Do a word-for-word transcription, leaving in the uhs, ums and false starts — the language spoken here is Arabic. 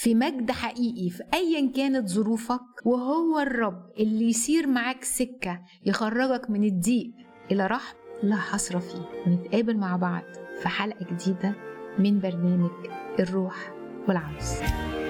في مجد حقيقي في أيا كانت ظروفك، وهو الرب اللي يسير معاك سكة يخرجك من الضيق إلى رحب لا حصر فيه. ونتقابل مع بعض في حلقة جديدة من برنامج الروح والعروس.